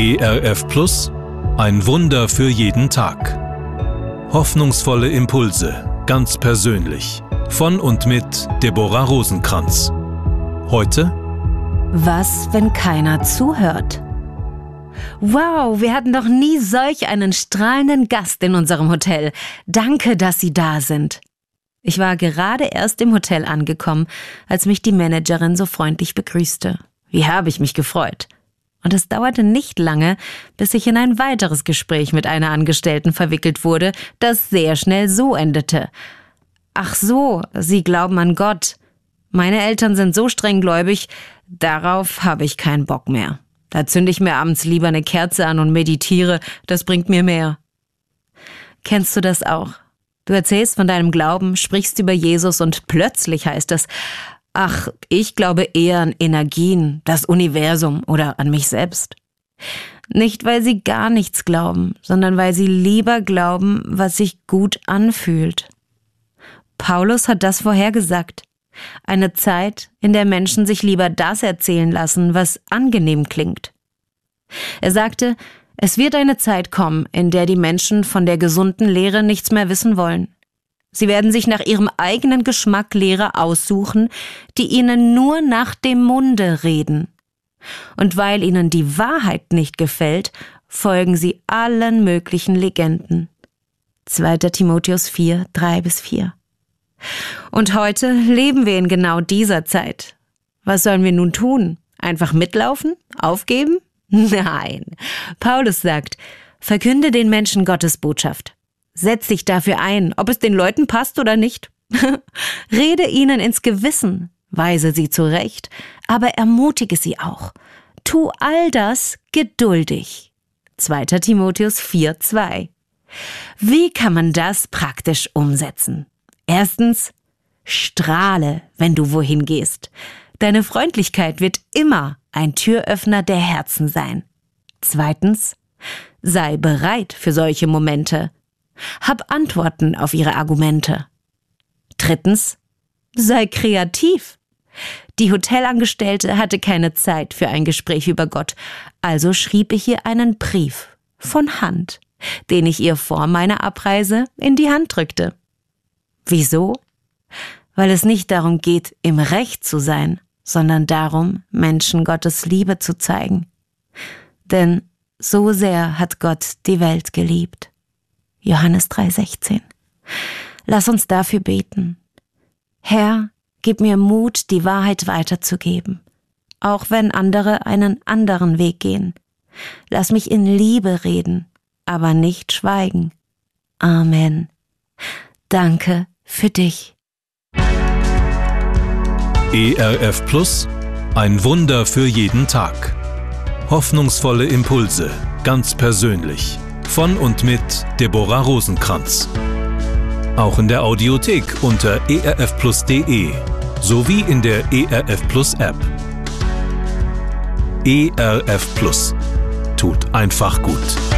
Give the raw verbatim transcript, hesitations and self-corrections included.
E R F Plus, ein Wunder für jeden Tag. Hoffnungsvolle Impulse, ganz persönlich. Von und mit Deborah Rosenkranz. Heute: Was, wenn keiner zuhört? Wow, wir hatten noch nie solch einen strahlenden Gast in unserem Hotel. Danke, dass Sie da sind. Ich war gerade erst im Hotel angekommen, als mich die Managerin so freundlich begrüßte. Wie habe ich mich gefreut. Und es dauerte nicht lange, bis ich in ein weiteres Gespräch mit einer Angestellten verwickelt wurde, das sehr schnell so endete. Ach so, Sie glauben an Gott. Meine Eltern sind so strenggläubig, darauf habe ich keinen Bock mehr. Da zünde ich mir abends lieber eine Kerze an und meditiere, das bringt mir mehr. Kennst du das auch? Du erzählst von deinem Glauben, sprichst über Jesus und plötzlich heißt es: Ach, ich glaube eher an Energien, das Universum oder an mich selbst. Nicht, weil sie gar nichts glauben, sondern weil sie lieber glauben, was sich gut anfühlt. Paulus hat das vorhergesagt. Eine Zeit, in der Menschen sich lieber das erzählen lassen, was angenehm klingt. Er sagte, es wird eine Zeit kommen, in der die Menschen von der gesunden Lehre nichts mehr wissen wollen. Sie werden sich nach ihrem eigenen Geschmack Lehrer aussuchen, die ihnen nur nach dem Munde reden. Und weil ihnen die Wahrheit nicht gefällt, folgen sie allen möglichen Legenden. zweiter Timotheus vier, drei bis vier. Und heute leben wir in genau dieser Zeit. Was sollen wir nun tun? Einfach mitlaufen? Aufgeben? Nein. Paulus sagt, verkünde den Menschen Gottes Botschaft. Setz dich dafür ein, ob es den Leuten passt oder nicht. Rede ihnen ins Gewissen, weise sie zurecht, aber ermutige sie auch. Tu all das geduldig. zweiter Timotheus vier, zwei. Wie kann man das praktisch umsetzen? Erstens, strahle, wenn du wohin gehst. Deine Freundlichkeit wird immer ein Türöffner der Herzen sein. Zweitens, sei bereit für solche Momente. Hab Antworten auf ihre Argumente. Drittens, sei kreativ. Die Hotelangestellte hatte keine Zeit für ein Gespräch über Gott, also schrieb ich ihr einen Brief von Hand, den ich ihr vor meiner Abreise in die Hand drückte. Wieso? Weil es nicht darum geht, im Recht zu sein, sondern darum, Menschen Gottes Liebe zu zeigen. Denn so sehr hat Gott die Welt geliebt. Johannes drei, sechzehn. Lass uns dafür beten. Herr, gib mir Mut, die Wahrheit weiterzugeben, auch wenn andere einen anderen Weg gehen. Lass mich in Liebe reden, aber nicht schweigen. Amen. Danke für dich. E R F Plus, ein Wunder für jeden Tag. Hoffnungsvolle Impulse, ganz persönlich. Von und mit Deborah Rosenkranz. Auch in der Audiothek unter e r f plus punkt d e sowie in der E R F Plus App. E R F Plus. Tut einfach gut.